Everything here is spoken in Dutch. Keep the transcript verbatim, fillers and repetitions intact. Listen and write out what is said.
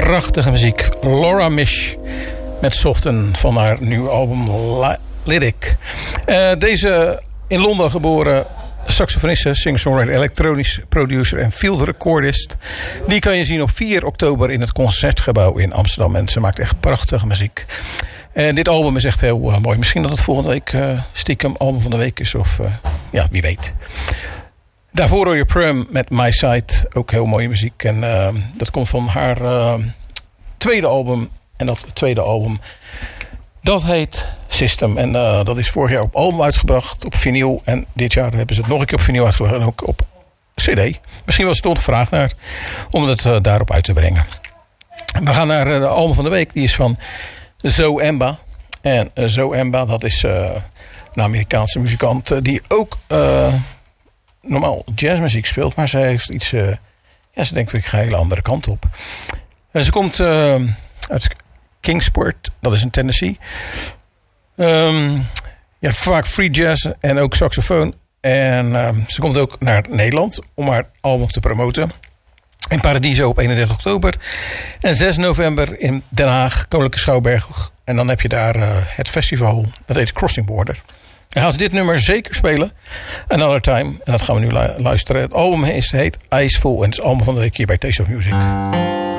prachtige muziek. Laura Misch met Soften van haar nieuwe album Lyric. Uh, deze in Londen geboren saxofoniste, singer-songwriter, elektronisch producer en field recordist. Die kan je zien op vier oktober in het Concertgebouw in Amsterdam. En ze maakt echt prachtige muziek. En dit album is echt heel uh, mooi. Misschien dat het volgende week uh, stiekem album van de week is. Of uh, ja, wie weet. Daarvoor hoor je Prum met My Side. Ook heel mooie muziek. En uh, dat komt van haar uh, tweede album. En dat tweede album, dat heet System. En uh, dat is vorig jaar op album uitgebracht. Op vinyl. En dit jaar hebben ze het nog een keer op vinyl uitgebracht. En ook op cd. Misschien was het toch de vraag naar. Om het uh, daarop uit te brengen. We gaan naar uh, de album van de week. Die is van Zoe Emba. En uh, Zoe Emba, dat is uh, een Amerikaanse muzikant. Uh, die ook uh, normaal jazzmuziek speelt. Maar ze heeft iets. Uh, ja, ze denkt ik ga een hele andere kant op. Uh, ze komt uh, uit Kingsport. Dat is in Tennessee. Um, ja, vaak free jazz en ook saxofoon. En uh, ze komt ook naar Nederland om haar album te promoten. In Paradiso op eenendertig oktober. En zes november in Den Haag, Koninklijke Schouwburg. En dan heb je daar uh, het festival. Dat heet Crossing Border. Dan gaan ze dit nummer zeker spelen. Another Time. En dat gaan we nu lu- luisteren. Het album is, heet Iceful. En het is album van de week hier bij Taste of Music.